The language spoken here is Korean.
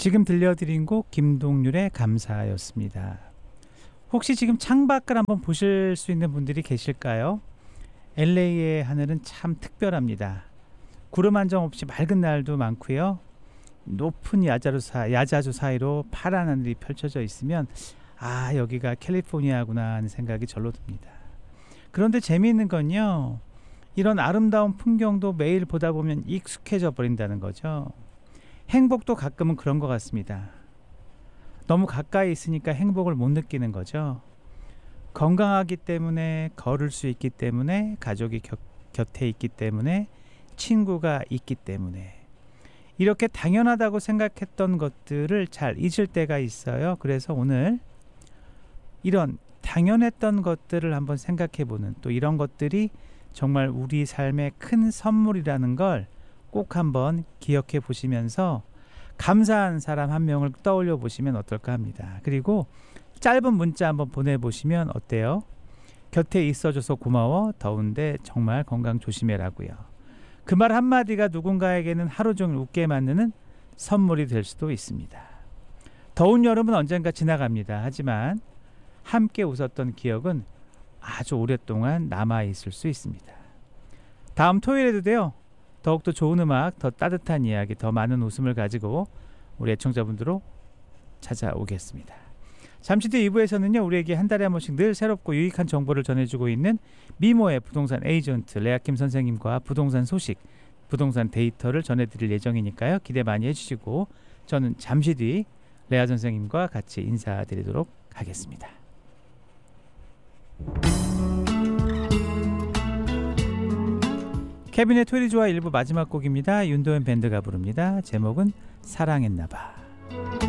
지금 들려드린 곡 김동률의 감사였습니다. 혹시 지금 창밖을 한번 보실 수 있는 분들이 계실까요? LA의 하늘은 참 특별합니다. 구름 한 점 없이 맑은 날도 많고요. 높은 야자수 사이로 파란 하늘이 펼쳐져 있으면 아, 여기가 캘리포니아구나 하는 생각이 절로 듭니다. 그런데 재미있는 건요, 이런 아름다운 풍경도 매일 보다 보면 익숙해져 버린다는 거죠. 행복도 가끔은 그런 것 같습니다. 너무 가까이 있으니까 행복을 못 느끼는 거죠. 건강하기 때문에, 걸을 수 있기 때문에, 가족이 곁에 있기 때문에, 친구가 있기 때문에, 이렇게 당연하다고 생각했던 것들을 잘 잊을 때가 있어요. 그래서 오늘 이런 당연했던 것들을 한번 생각해보는, 또 이런 것들이 정말 우리 삶의 큰 선물이라는 걸 꼭 한번 기억해 보시면서 감사한 사람 한 명을 떠올려 보시면 어떨까 합니다. 그리고 짧은 문자 한번 보내보시면 어때요? 곁에 있어줘서 고마워, 더운데 정말 건강 조심해라고요. 그 말 한마디가 누군가에게는 하루 종일 웃게 만드는 선물이 될 수도 있습니다. 더운 여름은 언젠가 지나갑니다. 하지만 함께 웃었던 기억은 아주 오랫동안 남아있을 수 있습니다. 다음 토요일에도 돼요. 더욱더 좋은 음악, 더 따뜻한 이야기, 더 많은 웃음을 가지고 우리 애청자분들로 찾아오겠습니다. 잠시 뒤 2부에서는요, 우리에게 한 달에 한 번씩 늘 새롭고 유익한 정보를 전해주고 있는 미모의 부동산 에이전트 레아킴 선생님과 부동산 소식, 부동산 데이터를 전해드릴 예정이니까요. 기대 많이 해주시고 저는 잠시 뒤 레아 선생님과 같이 인사드리도록 하겠습니다. 케빈의 토요일 좋아 1부 마지막 곡입니다. 윤도현 밴드가 부릅니다. 제목은 사랑했나봐.